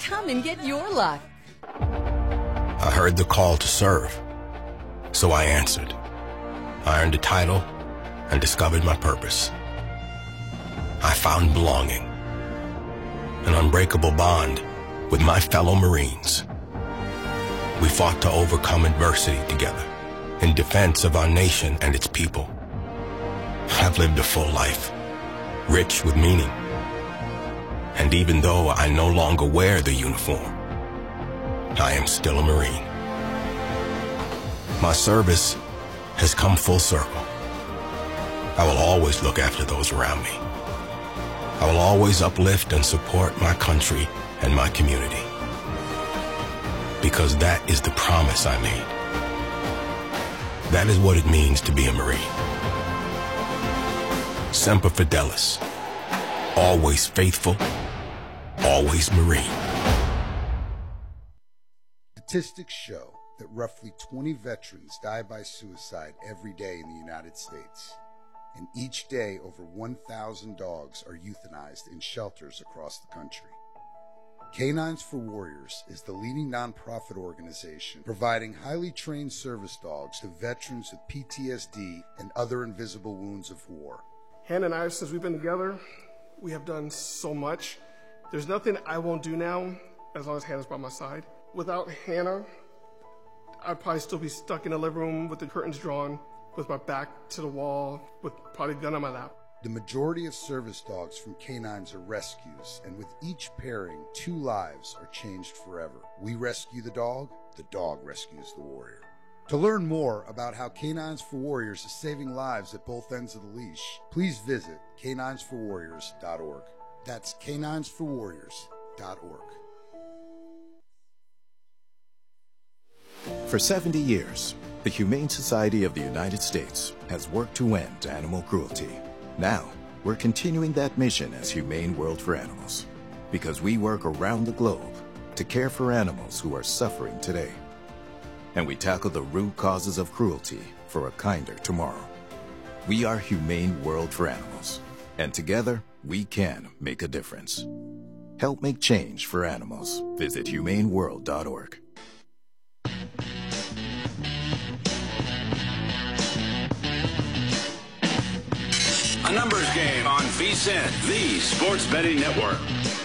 Come and get your luck. I heard the call to serve, so I answered. I earned a title and discovered my purpose. I found belonging, an unbreakable bond with my fellow Marines. We fought to overcome adversity together in defense of our nation and its people. I've lived a full life, rich with meaning. And even though I no longer wear the uniform, I am still a Marine. My service has come full circle. I will always look after those around me. I will always uplift and support my country and my community. Because that is the promise I made. That is what it means to be a Marine. Semper Fidelis. Always faithful, always Marine. Statistics show that roughly 20 veterans die by suicide every day in the United States. And each day, over 1,000 dogs are euthanized in shelters across the country. Canines for Warriors is the leading nonprofit organization providing highly trained service dogs to veterans with PTSD and other invisible wounds of war. Hannah and I, since we've been together, we have done so much. There's nothing I won't do now as long as Hannah's by my side. Without Hannah, I'd probably still be stuck in the living room with the curtains drawn, with my back to the wall, with probably a gun on my lap. The majority of service dogs from canines are rescues, and with each pairing, 2 lives are changed forever. We rescue the dog rescues the warrior. To learn more about how Canines for Warriors is saving lives at both ends of the leash, please visit caninesforwarriors.org. That's caninesforwarriors.org. For 70 years, the Humane Society of the United States has worked to end animal cruelty. Now, we're continuing that mission as Humane World for Animals, because we work around the globe to care for animals who are suffering today. And we tackle the root causes of cruelty for a kinder tomorrow. We are Humane World for Animals, and together we can make a difference. Help make change for animals. Visit humaneworld.org. A numbers game on VSiN, the sports betting network.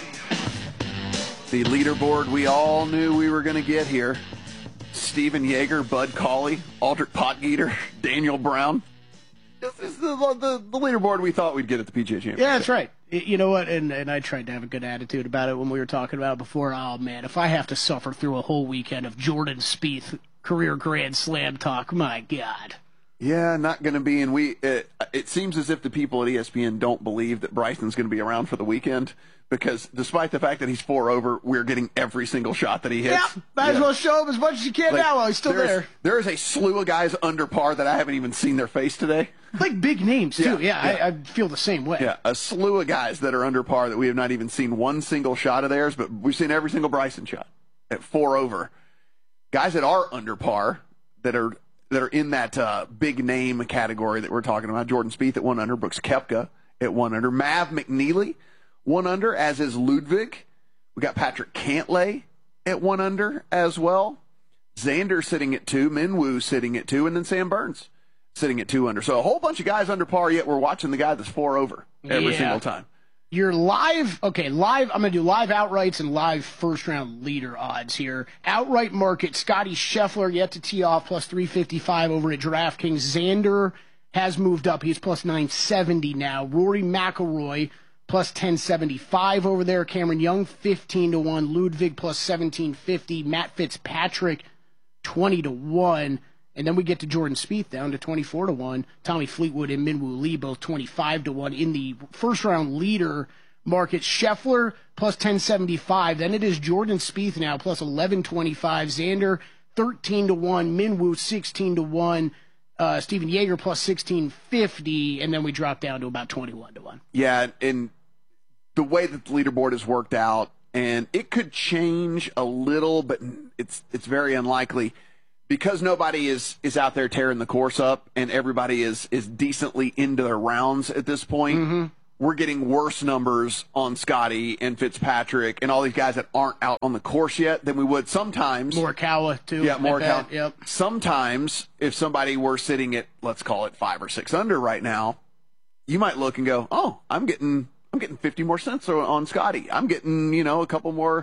The leaderboard we all knew we were going to get here. Steven Yeager, Bud Cauley, Aldrich Potgieter, Daniel Brown. This is the leaderboard we thought we'd get at the PGA Championship. Yeah, that's right. You know what? And I tried to have a good attitude about it when we were talking about it before. Oh, man, if I have to suffer through a whole weekend of Jordan Spieth career Grand Slam talk, my God. Yeah, not going to be. And it seems as if the people at ESPN don't believe that Bryson's going to be around for the weekend, because despite the fact that he's 4 over, we're getting every single shot that he hits. Yeah, might as well show him as much as you can now while he's still there. There is a slew of guys under par that I haven't even seen their face today. Like big names, too. Yeah. I feel the same way. Yeah, a slew of guys that are under par that we have not even seen one single shot of theirs, but we've seen every single Bryson shot at 4 over. Guys that are under par that are in that big name category that we're talking about. Jordan Spieth at 1 under, Brooks Koepka at 1 under, Mav McNeely 1 under, as is Ludwig. We got Patrick Cantlay at 1 under as well. Xander sitting at 2, Minwoo sitting at 2, and then Sam Burns sitting at 2 under. So a whole bunch of guys under par, yet we're watching the guy that's 4 over every single time. Your live, I'm going to do live outrights and live first-round leader odds here. Outright market, Scotty Scheffler yet to tee off, plus 355 over at DraftKings. Xander has moved up. He's plus 970 now. Rory McIlroy, plus 1075 over there. Cameron Young, 15-1. Ludwig, plus 1750. Matt Fitzpatrick, 20-1. And then we get to Jordan Spieth down to 24-1. Tommy Fleetwood and Minwoo Lee both 25-1 in the first round leader market. Scheffler plus 1075. Then it is Jordan Spieth now plus 1125. Xander 13-1. Minwoo 16-1. Steven Yeager plus 1650. And then we drop down to about 21-1. Yeah, and the way that the leaderboard is worked out, and it could change a little, but it's very unlikely. Because nobody is out there tearing the course up and everybody is decently into their rounds at this point, we're getting worse numbers on Scotty and Fitzpatrick and all these guys that aren't out on the course yet than we would sometimes. Morikawa, too. Yeah, Morikawa. Yep. Sometimes, if somebody were sitting at, let's call it 5 or 6 under right now, you might look and go, oh, I'm getting 50 more cents on Scotty. I'm getting, a couple more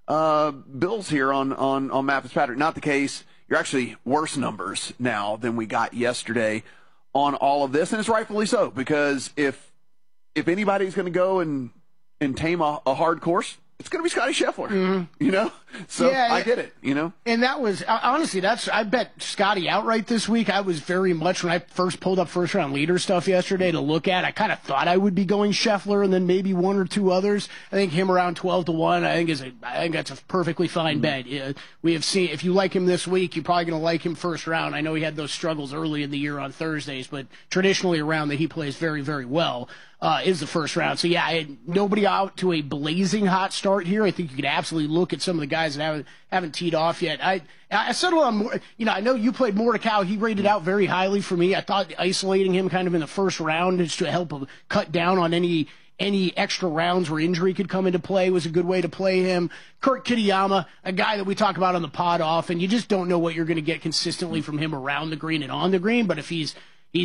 bills here on Matt Fitzpatrick. Not the case. You're actually worse numbers now than we got yesterday on all of this, and it's rightfully so, because if anybody's going to go and tame a hard course, it's going to be Scotty Scheffler, So yeah, I get it, And that was, honestly, I bet Scotty outright this week. I was very much, when I first pulled up first-round leader stuff yesterday to look at, I kind of thought I would be going Scheffler and then maybe one or two others. I think him around 12-1, I think that's a perfectly fine bet. We have seen, if you like him this week, you're probably going to like him first round. I know he had those struggles early in the year on Thursdays, but traditionally a round that he plays very, very well. Is the first round. So, yeah, nobody out to a blazing hot start here. I think you could absolutely look at some of the guys that haven't teed off yet. I settled on, I know you played Morikawa. He rated out very highly for me. I thought isolating him kind of in the first round just to help cut down on any extra rounds where injury could come into play was a good way to play him. Kurt Kitayama, a guy that we talk about on the pod often. You just don't know what you're going to get consistently from him around the green and on the green. But if he's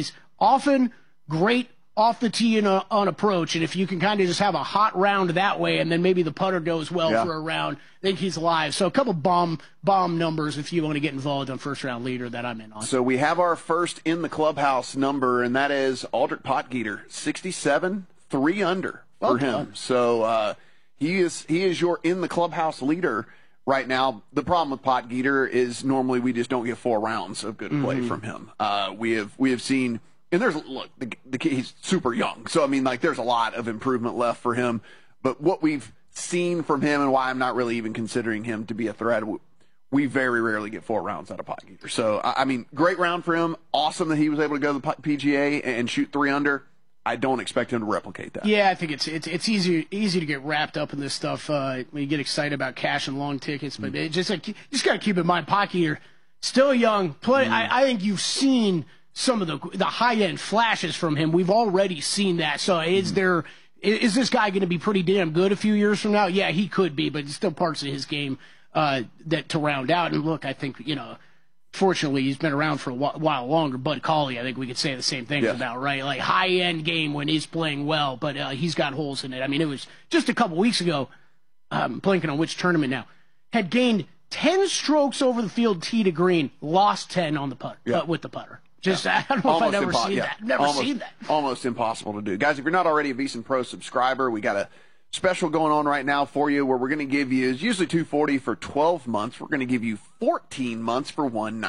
often great off the tee and on approach, and if you can kind of just have a hot round that way, and then maybe the putter goes well for a round, I think he's live. So a couple bomb numbers if you want to get involved on first round leader that I'm in on. So we have our first in the clubhouse number, and that is Aldrich Potgieter, 67, 3 under for him. So he is your in the clubhouse leader right now. The problem with Potgieter is normally we just don't get 4 rounds of good play from him. We have seen. And the kid, he's super young. So, there's a lot of improvement left for him. But what we've seen from him and why I'm not really even considering him to be a threat, we very rarely get 4 rounds out of Potgieter. So, great round for him. Awesome that he was able to go to the PGA and shoot 3 under. I don't expect him to replicate that. Yeah, I think it's easy to get wrapped up in this stuff when you get excited about cash and long tickets. But you just got to keep in mind, Potgieter, still young. I think you've seen some of the high-end flashes from him. We've already seen that. So is this guy going to be pretty damn good a few years from now? Yeah, he could be, but it's still parts of his game that to round out. And look, I think, fortunately he's been around for a while longer. Bud Cauley, I think we could say the same thing about, right? Like high-end game when he's playing well, but he's got holes in it. It was just a couple weeks ago, blanking on which tournament now, had gained 10 strokes over the field tee to green, lost 10 on the putter, with the putter. I don't know if I've ever seen that. Never seen that. Almost impossible to do. Guys, if you're not already a VSiN Pro subscriber, we got a special going on right now for you where we're going to give you, it's usually $240 for 12 months. We're going to give you 14 months for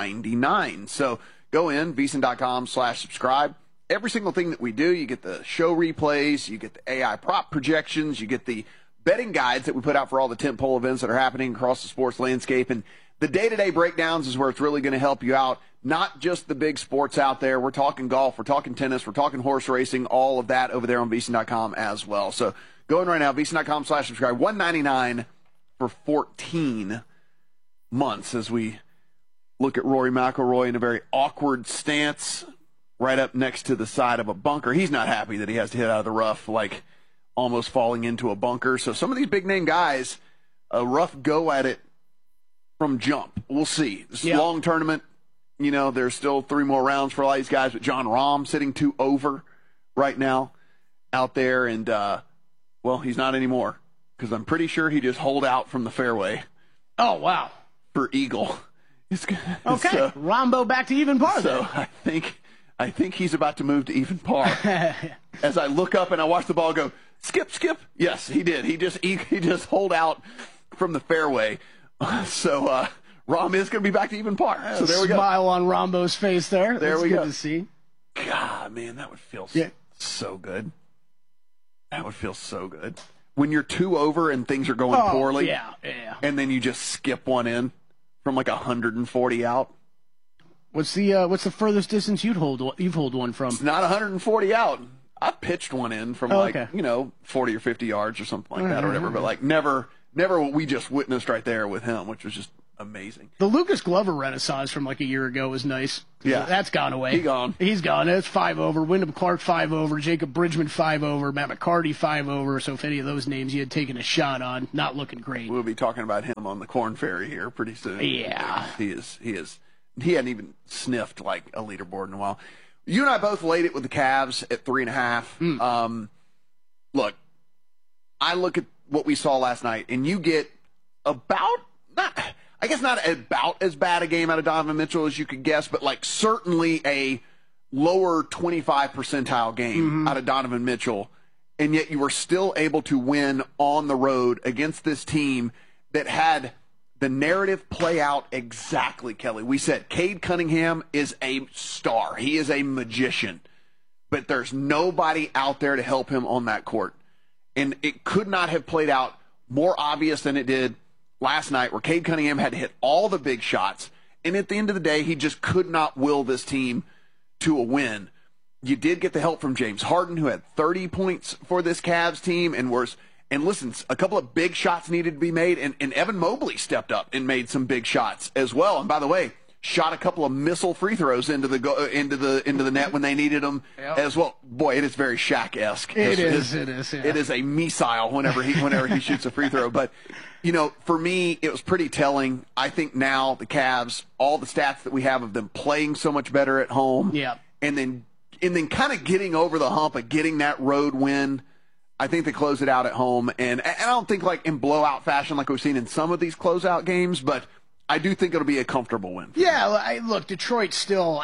$199. So go in, VSiN.com/subscribe. Every single thing that we do, you get the show replays, you get the AI prop projections, you get the betting guides that we put out for all the tentpole events that are happening across the sports landscape. And the day-to-day breakdowns is where it's really going to help you out. Not just the big sports out there. We're talking golf, we're talking tennis, we're talking horse racing, all of that over there on VSiN.com as well. So go in right now, VSiN.com/subscribe. $199 for 14 months as we look at Rory McIlroy in a very awkward stance right up next to the side of a bunker. He's not happy that he has to hit out of the rough, like almost falling into a bunker. So some of these big-name guys, a rough go at it from jump. We'll see. This long tournament. There's still 3 more rounds for a lot of these guys, but Jon Rahm sitting 2 over right now out there, and, he's not anymore because I'm pretty sure he just holed out from the fairway. Oh, wow. For eagle. Okay, Rombo back to even par. So I think he's about to move to even par. As I look up and I watch the ball go, skip. Yes, he did. He just holed out from the fairway. So, Rahm is going to be back to even par. So there we go. Smile on Rombo's face there. There we go. Good to see. God, man, that would feel so good. That would feel so good. When you're 2 over and things are going poorly. Yeah. And then you just skip one in from like 140 out. What's the furthest distance you've hold one from? It's not 140 out. I pitched one in from 40 or 50 yards or something like that or whatever. But never what we just witnessed right there with him, which was just amazing. The Lucas Glover renaissance from like a year ago was nice. Yeah. That's gone away. He's gone. It's 5 over. Wyndham Clark 5 over. Jacob Bridgman 5 over. Matt McCarty 5 over. So if any of those names you had taken a shot on, not looking great. We'll be talking about him on the Corn Ferry here pretty soon. Yeah. He hadn't even sniffed like a leaderboard in a while. You and I both laid it with the Cavs at 3.5. Look, I look at what we saw last night, and you get not about as bad a game out of Donovan Mitchell as you could guess, but like certainly a lower 25 percentile game out of Donovan Mitchell, and yet you were still able to win on the road against this team that had the narrative play out exactly, Kelly. We said Cade Cunningham is a star. He is a magician, but there's nobody out there to help him on that court. And it could not have played out more obvious than it did last night, where Cade Cunningham had to hit all the big shots, and at the end of the day, he just could not will this team to a win. You did get the help from James Harden, who had 30 points for this Cavs team, and listen, a couple of big shots needed to be made, and Evan Mobley stepped up and made some big shots as well. And by the way, shot a couple of missile free throws into the net when they needed them as well. Boy, it is very Shaq-esque. It is. Yeah. It is a missile whenever he shoots a free throw. But for me, it was pretty telling. I think now the Cavs, all the stats that we have of them playing so much better at home, and then kind of getting over the hump of getting that road win. I think they close it out at home, and I don't think like in blowout fashion like we've seen in some of these closeout games, but I do think it'll be a comfortable win. Yeah, look, Detroit still,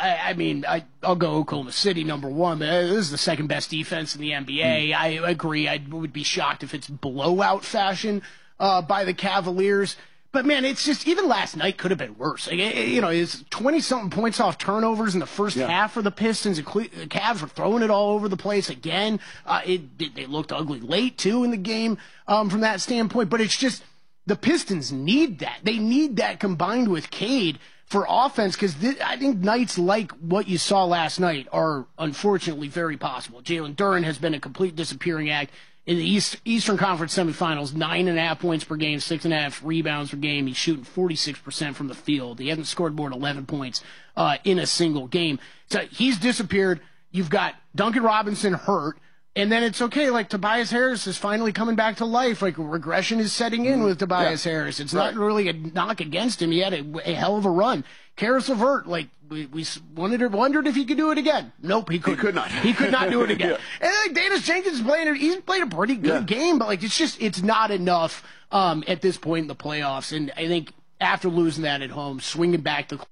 I'll go Oklahoma City number one. This is the second best defense in the NBA. I agree. I would be shocked if it's blowout fashion by the Cavaliers. But, man, it's just, even last night could have been worse. It's 20-something points off turnovers in the first half for the Pistons. The Cavs were throwing it all over the place again. They looked ugly late, too, in the game from that standpoint. But it's just, the Pistons need that. They need that combined with Cade for offense, because I think nights like what you saw last night are unfortunately very possible. Jalen Duren has been a complete disappearing act. In the Eastern Conference semifinals, 9.5 points per game, 6.5 rebounds per game. He's shooting 46% from the field. He hasn't scored more than 11 points in a single game. So he's disappeared. You've got Duncan Robinson hurt. And then it's okay, like Tobias Harris is finally coming back to life. Like regression is setting in with Tobias Harris. It's not really a knock against him. He had a hell of a run. Karis LeVert, like we wondered if he could do it again. Nope, he couldn't. He could not. He could not do it again. And like Davis Jenkins he's played a pretty good game, but like it's not enough at this point in the playoffs. And I think after losing that at home, swinging back the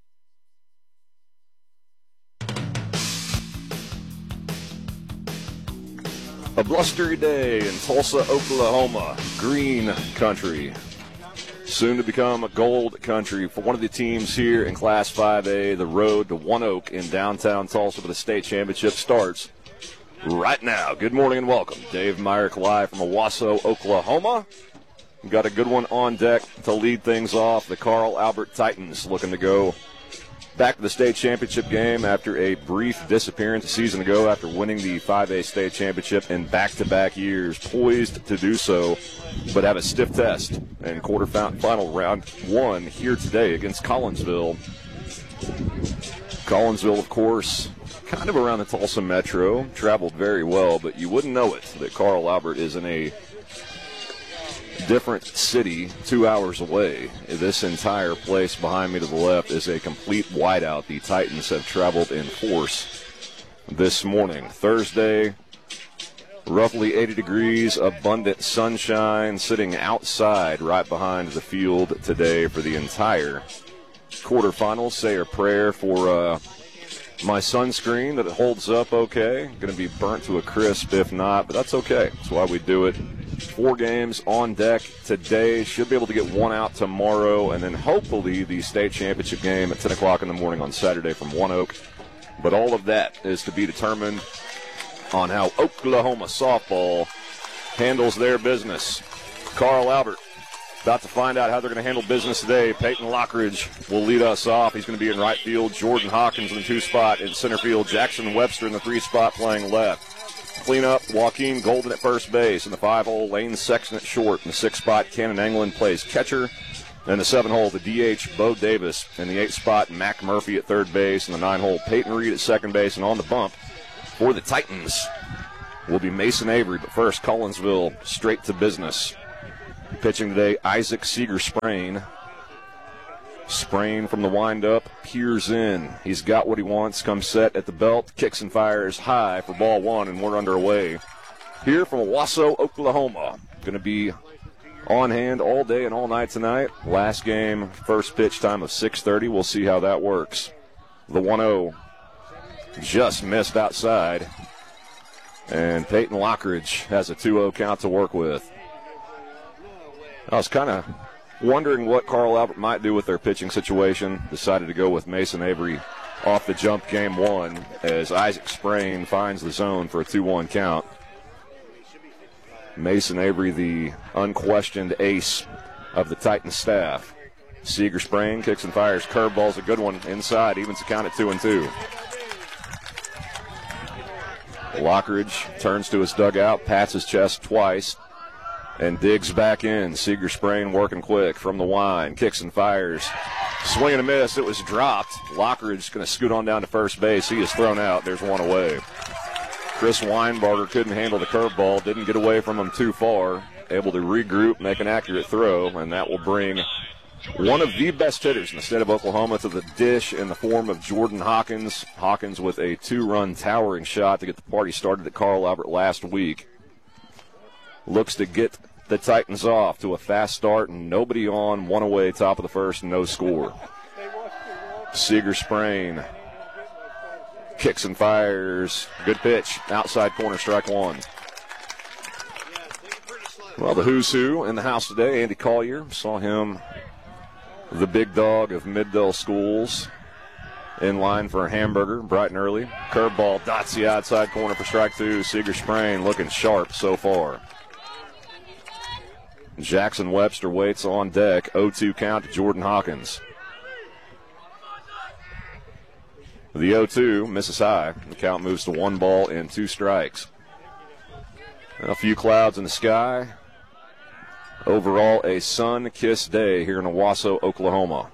A blustery day in Tulsa, Oklahoma, green country. Soon to become a gold country for one of the teams here in Class 5A. The road to One Oak in downtown Tulsa for the state championship starts right now. Good morning and welcome. Dave Myrick live from Owasso, Oklahoma. We've got a good one on deck to lead things off. The Carl Albert Titans looking to go back to the state championship game after a brief disappearance a season ago after winning the 5A state championship in back-to-back years. Poised to do so, but have a stiff test in quarterfinal round one here today against Collinsville. Collinsville, of course, kind of around the Tulsa metro, traveled very well, but you wouldn't know it that Carl Albert is in a different city 2 hours away. This entire place behind me to the left is a complete whiteout. The Titans have traveled in force this morning. Thursday, roughly 80 degrees, abundant sunshine, sitting outside right behind the field today for the entire quarterfinals. Say a prayer for my sunscreen that it holds up okay. Going to be burnt to a crisp if not, but that's okay. That's why we do it. 4 games on deck today. Should be able to get one out tomorrow, and then hopefully the state championship game at 10 o'clock in the morning on Saturday from One Oak. But all of that is to be determined on how Oklahoma softball handles their business. Carl Albert about to find out how they're going to handle business today. Peyton Lockridge will lead us off. He's going to be in right field. Jordan Hawkins in the 2 spot. In center field, Jackson Webster in the 3 spot playing left. Cleanup, Joaquin Golden at first base. In the 5-hole, Lane Sexton at short. In the 6 spot, Cannon Anglin plays catcher. In the 7-hole, the DH, Bo Davis. In the 8th spot, Mac Murphy at third base. In the 9-hole, Peyton Reed at second base. And on the bump for the Titans will be Mason Avery. But first, Collinsville straight to business. Pitching today, Isaac Seeger-Sprain. Sprain from the windup, peers in. He's got what he wants, comes set at the belt, kicks and fires high for ball one, and we're underway. Here from Owasso, Oklahoma. Going to be on hand all day and all night tonight. Last game, first pitch time of 6:30. We'll see how that works. The 1-0 just missed outside. And Peyton Lockridge has a 2-0 count to work with. I was kind of wondering what Carl Albert might do with their pitching situation. Decided to go with Mason Avery off the jump game one as Isaac Sprain finds the zone for a 2-1 count. Mason Avery, the unquestioned ace of the Titans staff. Seeger-Sprain kicks and fires. Curveball's a good one inside. Evens the count at 2-2. Lockridge turns to his dugout, pats his chest twice, and digs back in. Seeger-Sprain working quick from the wind. Kicks and fires. Swing and a miss. It was dropped. Lockridge going to scoot on down to first base. He is thrown out. There's one away. Chris Weinbarger couldn't handle the curveball. Didn't get away from him too far. Able to regroup, make an accurate throw, and that will bring one of the best hitters in the state of Oklahoma to the dish in the form of Jordan Hawkins. Hawkins with a 2-run towering shot to get the party started at Carl Albert last week. Looks to get the Titans off to a fast start, and nobody on, one away, top of the first, no score. Seeger-Sprain kicks and fires. Good pitch. Outside corner, strike one. Well, the who's who in the house today, Andy Collier. Saw him, the big dog of Middle schools, in line for a hamburger bright and early. Curveball dots the outside corner for strike two. Seeger-Sprain looking sharp so far. Jackson Webster waits on deck. 0-2 count to Jordan Hawkins. The 0-2 misses high. The count moves to 1 ball and 2 strikes. A few clouds in the sky. Overall, a sun-kissed day here in Owasso, Oklahoma.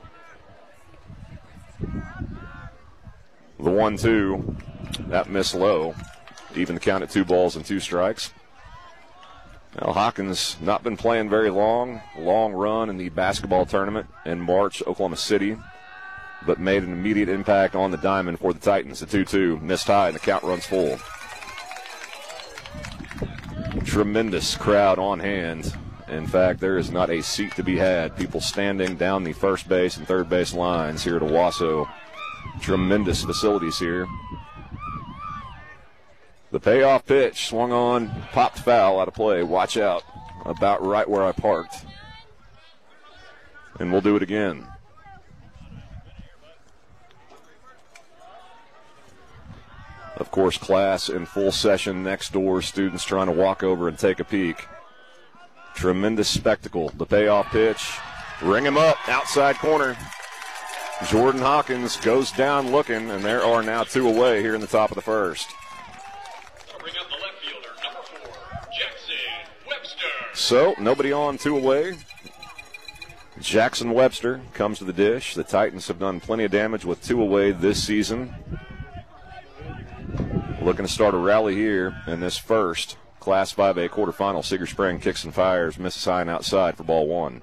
The 1-2, that missed low. Even the count at 2 balls and 2 strikes. Now, Hawkins not been playing very long. Long run in the basketball tournament in March, Oklahoma City, but made an immediate impact on the diamond for the Titans. The 2-2 missed high, and the count runs full. Tremendous crowd on hand. In fact, there is not a seat to be had. People standing down the first base and third base lines here at Owasso. Tremendous facilities here. The payoff pitch swung on, popped foul out of play. Watch out, about right where I parked. And we'll do it again. Of course, class in full session next door. Students trying to walk over and take a peek. Tremendous spectacle. The payoff pitch. Ring him up, outside corner. Jordan Hawkins goes down looking, and there are now 2 away here in the top of the first. Bring up the left fielder, number 4, Jackson Webster. So, nobody on, 2 away. Jackson Webster comes to the dish. The Titans have done plenty of damage with 2 away this season. Looking to start a rally here in this first Class 5A quarterfinal. Seeger-Sprain kicks and fires, misses high and outside for ball 1.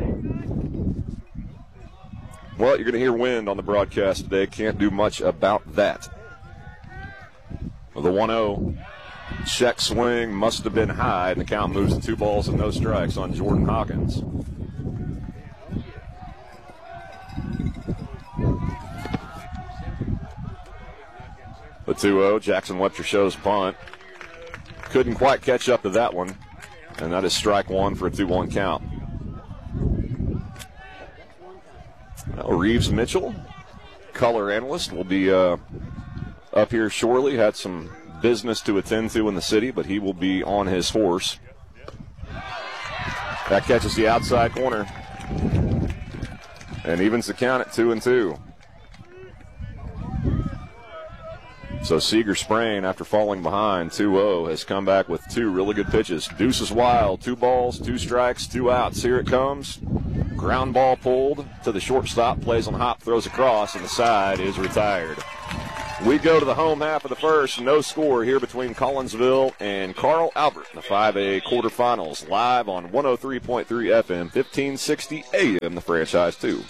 Well, you're going to hear wind on the broadcast today. Can't do much about that. The 1-0 check swing must have been high, and the count moves to 2 balls and no strikes on Jordan Hawkins. The 2-0, Jackson Webster shows punt. Couldn't quite catch up to that one, and that is strike 1 for a 2-1 count. Now, Reeves Mitchell, color analyst, will be up here shortly. Had some business to attend to in the city, but he will be on his horse. That catches the outside corner and evens the count at 2-2. So Seeger-Sprain, after falling behind 2-0, has come back with 2 really good pitches. Deuce is wild, 2 balls, 2 strikes, 2 outs. Here it comes. Ground ball pulled to the shortstop, plays on hop, throws across, and the side is retired. We go to the home half of the first. No score here between Collinsville and Carl Albert in the 5A quarterfinals. Live on 103.3 FM, 1560 AM, the Franchise 2.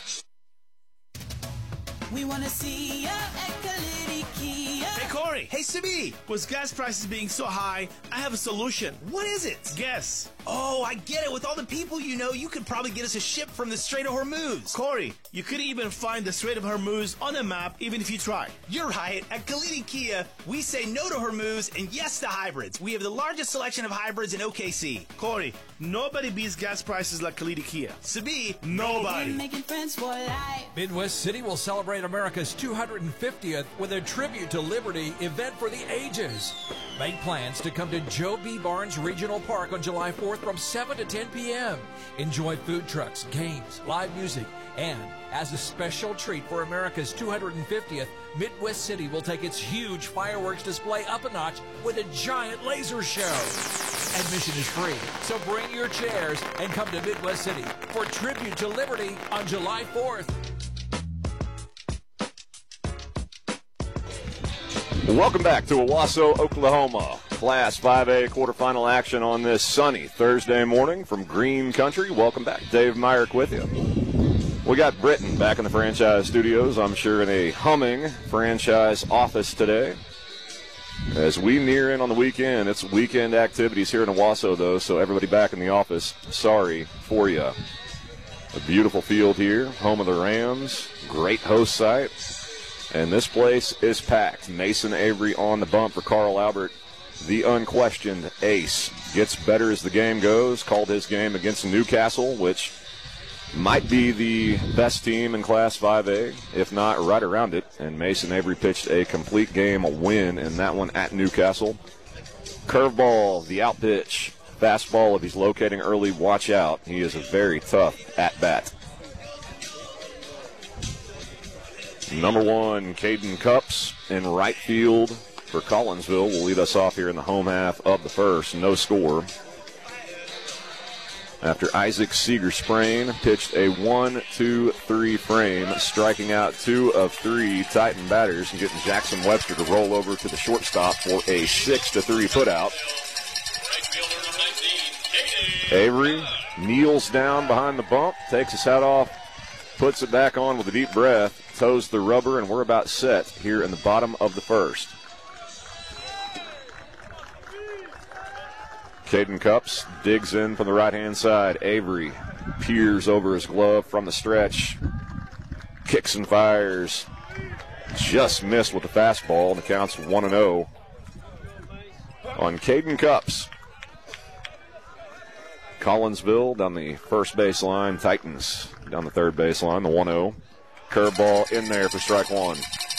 We want to see ya at Kalidi Kia. Hey, Corey. Hey, Simi. With gas prices being so high, I have a solution. What is it? Guess. Oh, I get it. With all the people you know, you could probably get us a ship from the Strait of Hormuz. Corey, you could even find the Strait of Hormuz on a map, even if you try. You're right. At Kalidi Kia, we say no to Hormuz and yes to hybrids. We have the largest selection of hybrids in OKC. Corey, nobody beats gas prices like Kalidi Kia. Sabi, nobody. Making friends for life. Midwest City will celebrate America's 250th with a Tribute to Liberty event for the ages. Make plans to come to Joe B. Barnes Regional Park on July 4th from 7 to 10 p.m. Enjoy food trucks, games, live music, and as a special treat for America's 250th, Midwest City will take its huge fireworks display up a notch with a giant laser show. Admission is free, so bring your chairs and come to Midwest City for Tribute to Liberty on July 4th. Welcome back to Owasso, Oklahoma. Class 5A quarterfinal action on this sunny Thursday morning from Green Country. Welcome back. Dave Myrick with you. We got Britton back in the franchise studios, I'm sure in a humming franchise office today. As we near in on the weekend, it's weekend activities here in Owasso, though, so everybody back in the office, sorry for you. A beautiful field here, home of the Rams, great host site. And this place is packed. Mason Avery on the bump for Carl Albert. The unquestioned ace gets better as the game goes. Called his game against Newcastle, which might be the best team in Class 5A, if not right around it. And Mason Avery pitched a complete game, a win in that one at Newcastle. Curveball, the out pitch. Fastball, if he's locating early, watch out. He is a very tough at-bat. Number one, Caden Cups in right field for Collinsville will lead us off here in the home half of the first. No score. After Isaac Seeger-Sprain pitched a 1-2-3 frame, striking out 2 of 3 Titan batters and getting Jackson Webster to roll over to the shortstop for a 6-3 putout. Avery kneels down behind the bump, takes his hat off, puts it back on with a deep breath, toes the rubber, and we're about set here in the bottom of the first. Caden Cups digs in from the right-hand side. Avery peers over his glove from the stretch. Kicks and fires. Just missed with the fastball, and the count's 1-0 on Caden Cups. Collinsville down the first baseline. Titans down the third baseline, the 1-0. Curveball in there for strike one.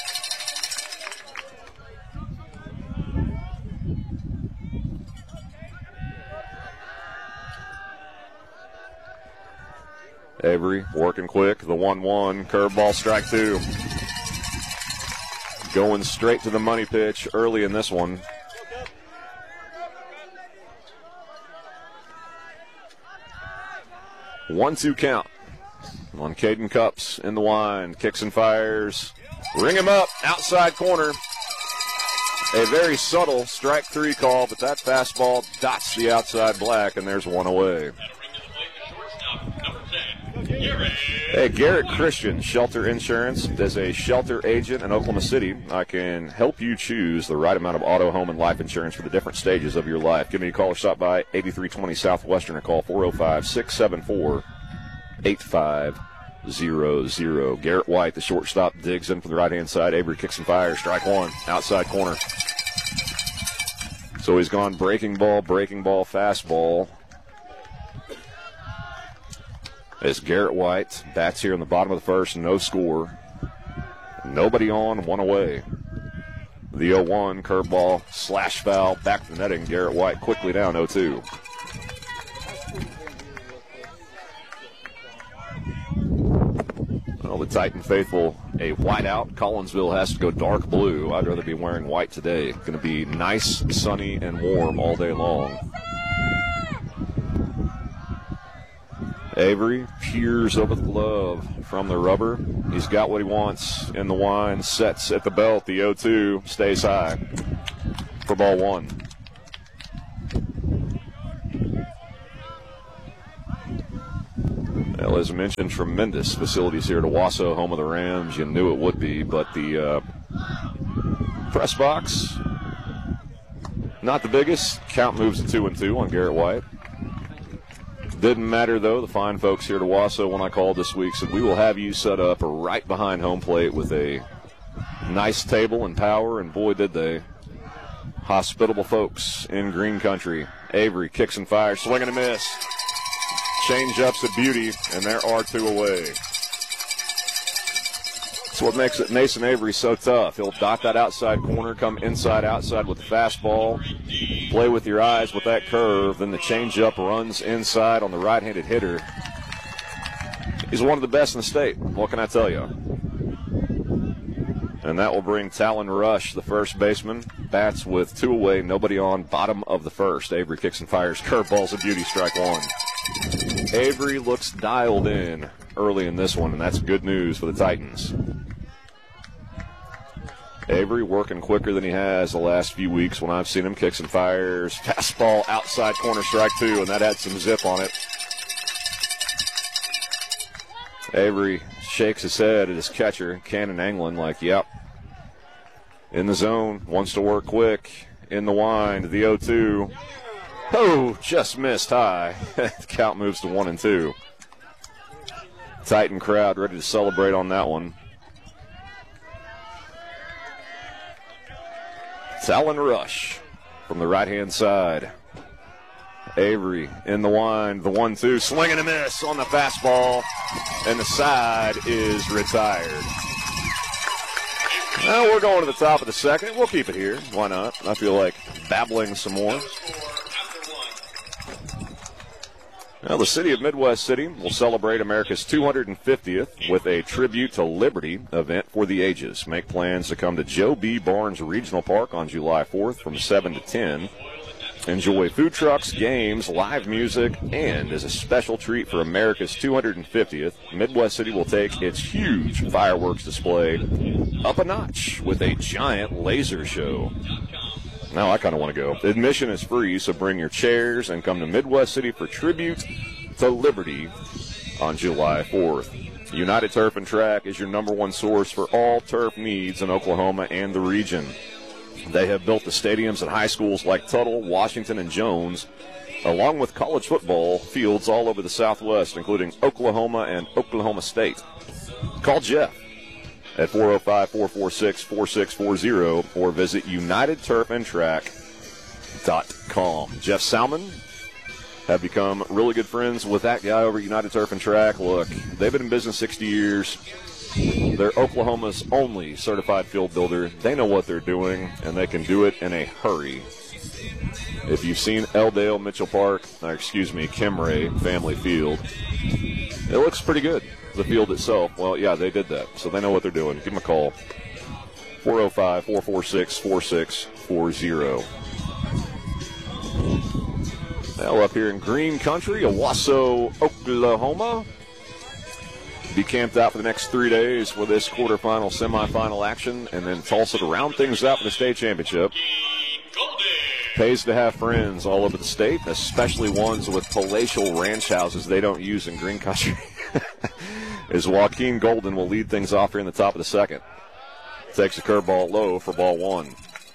Avery working quick, the 1-1, curveball, strike two. Going straight to the money pitch early in this one. One-two count on Caden Cups in the wind. Kicks and fires. Ring him up, outside corner. A very subtle strike three call, but that fastball dots the outside black, and there's one away. Hey, Garrett Christian, Shelter Insurance. As a shelter agent in Oklahoma City, I can help you choose the right amount of auto, home, and life insurance for the different stages of your life. Give me a call or stop by 8320 Southwestern or call 405-674-8500. Garrett White, the shortstop, digs in from the right-hand side. Avery kicks and fires. Strike one, outside corner. So he's gone breaking ball, fastball. As Garrett White bats here in the bottom of the first, no score. Nobody on, one away. The 0-1, curveball, slash foul, back to the netting. Garrett White quickly down 0-2. Well, the Titan faithful, a white out. Collinsville has to go dark blue. I'd rather be wearing white today. Going to be nice, sunny, and warm all day long. Avery peers over the glove from the rubber. He's got what he wants in the wine, sets at the belt. The 0-2 stays high for ball one. Well, as mentioned, tremendous facilities here at Owasso, home of the Rams. You knew it would be, but the press box, not the biggest. Count moves to 2-2 on Garrett White. Didn't matter, though. The fine folks here at Owasso, when I called this week, said we will have you set up right behind home plate with a nice table and power, and boy, did they. Hospitable folks in Green Country. Avery kicks and fires, swing and a miss. Change-ups a beauty, and there are two away. That's what makes it Mason Avery so tough. He'll dot that outside corner, come inside-outside with the fastball, play with your eyes with that curve, then the change-up runs inside on the right-handed hitter. He's one of the best in the state. What can I tell you? And that will bring Talon Rush, the first baseman, bats with two away, nobody on, bottom of the first. Avery kicks and fires, curveball's a beauty, strike one. Avery looks dialed in early in this one, and that's good news for the Titans. Avery working quicker than he has the last few weeks when I've seen him. Kicks and fires, fastball outside corner, strike two, and that had some zip on it. Avery shakes his head at his catcher, Cannon Anglin, like, yep. In the zone, wants to work quick. In the wind, the 0-2. Oh, just missed high. The count moves to 1-2. Titan crowd ready to celebrate on that one. Talon Rush from the right-hand side. Avery in the wind, the 1-2, swing and a miss on the fastball, and the side is retired. Now we're going to the top of the second. We'll keep it here. Why not? I feel like babbling some more. Now, the city of Midwest City will celebrate America's 250th with a Tribute to Liberty event for the ages. Make plans to come to Joe B. Barnes Regional Park on July 4th from 7 to 10. Enjoy food trucks, games, live music, and as a special treat for America's 250th, Midwest City will take its huge fireworks display up a notch with a giant laser show. Now I kind of want to go. Admission is free, so bring your chairs and come to Midwest City for Tribute to Liberty on July 4th. United Turf and Track is your #1 source for all turf needs in Oklahoma and the region. They have built the stadiums at high schools like Tuttle, Washington, and Jones, along with college football fields all over the Southwest, including Oklahoma and Oklahoma State. Call Jeff at 405-446-4640 or visit UnitedTurfAndTrack.com. Jeff Salmon have become really good friends with that guy over at United Turf and Track. Look, they've been in business 60 years. They're Oklahoma's only certified field builder. They know what they're doing, and they can do it in a hurry. If you've seen Eldale Mitchell Park, Kimray Family Field, it looks pretty good. The field itself, well, yeah, they did that, so they know what they're doing. Give them a call, 405-446-4640. Now up here in Green Country, Owasso, Oklahoma. Be camped out for the next 3 days for this quarterfinal, semifinal action, and then Tulsa to round things out for the state championship. Pays to have friends all over the state, especially ones with palatial ranch houses they don't use in Green Country. As Joaquin Golden will lead things off here in the top of the second. Takes a curveball low for ball one.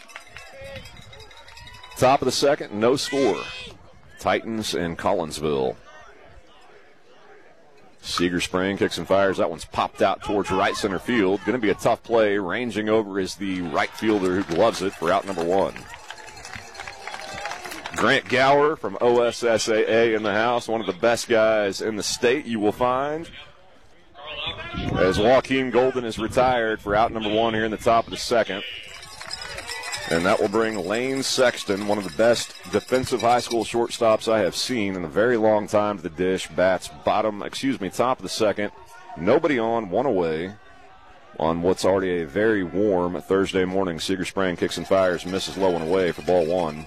Top of the second, no score. Titans and Collinsville. Seeger Spring kicks and fires. That one's popped out towards right center field. Going to be a tough play. Ranging over is the right fielder who gloves it for out number one. Grant Gower from OSSAA in the house. One of the best guys in the state you will find. As Joaquin Golden is retired for out number one here in the top of the second. And that will bring Lane Sexton, one of the best defensive high school shortstops I have seen in a very long time, to the dish. Bats top of the second. Nobody on, one away on what's already a very warm Thursday morning. Seeger Spring kicks and fires, misses low and away for ball one.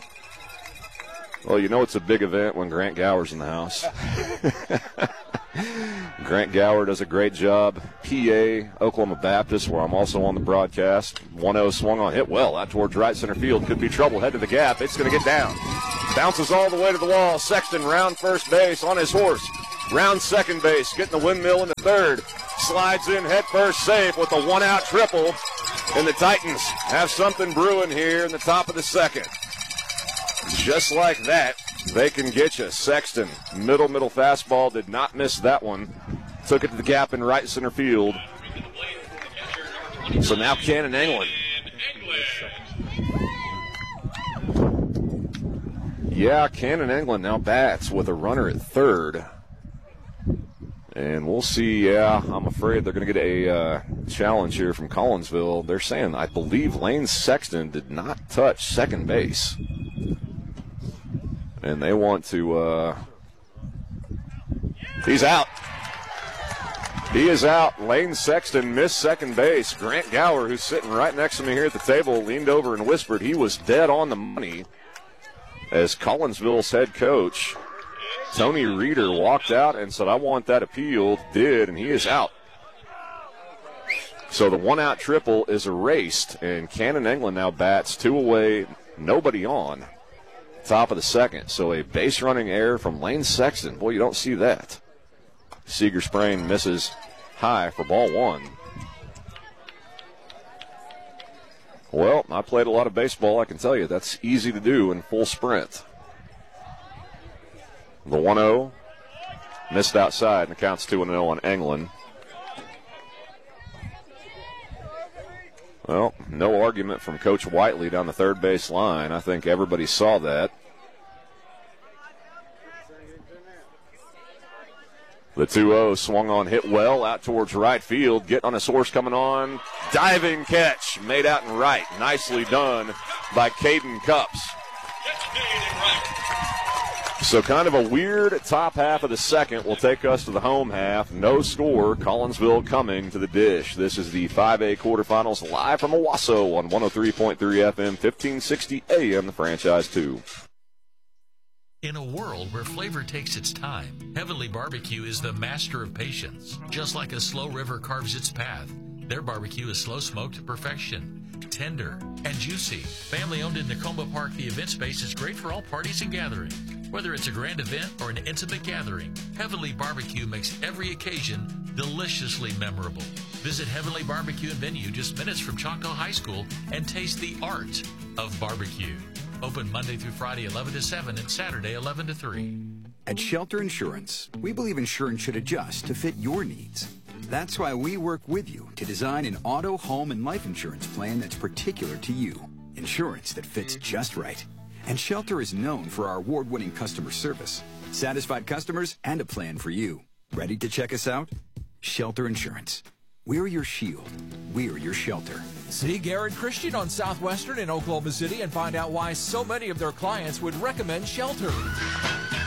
Well, you know it's a big event when Grant Gower's in the house. Grant Gower does a great job. PA, Oklahoma Baptist, where I'm also on the broadcast. 1-0 swung on, hit well out towards right center field. Could be trouble. Head to the gap. It's going to get down. Bounces all the way to the wall. Sexton round first base on his horse. Round second base, getting the windmill in the third. Slides in head first, safe with a one-out triple. And the Titans have something brewing here in the top of the second. Just like that, they can get you. Sexton, middle fastball, did not miss that one. Took it to the gap in right center field. So now Cannon Englund. Yeah, Cannon Englund now bats with a runner at third. And we'll see, I'm afraid they're going to get a challenge here from Collinsville. They're saying, I believe Lane Sexton did not touch second base. And they want to, he's out. He is out. Lane Sexton missed second base. Grant Gower, who's sitting right next to me here at the table, leaned over and whispered he was dead on the money as Collinsville's head coach, Tony Reeder, walked out and said, I want that appealed. Did, and he is out. So the one-out triple is erased, and Cannon Englund now bats 2 away, nobody on. Top of the second. So a base-running error from Lane Sexton. Boy, you don't see that. Seager Sprain misses high for ball 1. Well, I played a lot of baseball. I can tell you that's easy to do in full sprint. The 1-0 missed outside, and it counts 2-0 on Englund. Well, no argument from Coach Whiteley down the third base line. I think everybody saw that. The 2-0 swung on, hit well out towards right field. Get on his horse coming on. Diving catch made out in right. Nicely done by Caden Cups. So kind of a weird top half of the second will take us to the home half. No score. Collinsville coming to the dish. This is the 5A quarterfinals live from Owasso on 103.3 FM, 1560 AM, the Franchise 2. In a world where flavor takes its time, Heavenly Barbecue is the master of patience. Just like a slow river carves its path, their barbecue is slow smoked to perfection. Tender and juicy. Family owned in Tacoma Park, the event space is great for all parties and gatherings. Whether it's a grand event or an intimate gathering, Heavenly Barbecue makes every occasion deliciously memorable. Visit Heavenly Barbecue and Venue just minutes from Choctaw High School and taste the art of barbecue. Open Monday through Friday 11 to 7 and Saturday 11 to 3. At Shelter Insurance, we believe insurance should adjust to fit your needs. That's why we work with you to design an auto, home, and life insurance plan that's particular to you. Insurance that fits just right. And Shelter is known for our award-winning customer service, satisfied customers, and a plan for you. Ready to check us out? Shelter Insurance. We're your shield. We're your shelter. See Garrett Christian on Southwestern in Oklahoma City and find out why so many of their clients would recommend Shelter.